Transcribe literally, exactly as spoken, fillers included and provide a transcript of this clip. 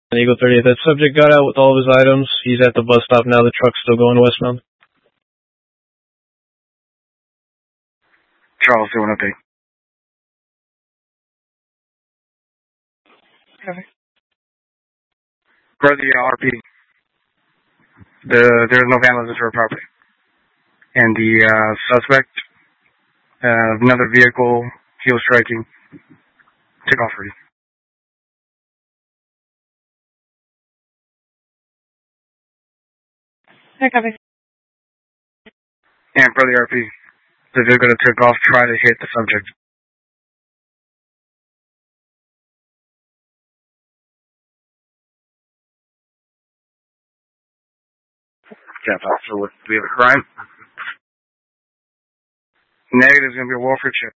Eagle thirtieth. That subject got out with all of his items. He's at the bus stop now. The truck's still going westbound. Charles, do an update. Okay. For the R P, the, there's no vandalism for property. And the uh, suspect, uh, another vehicle, he was striking. Take off ready. Okay, copy. And for the R P, the vehicle that took off tried to hit the subject. Jeff, officer, what, do we have a crime? Negative is going to be a welfare check.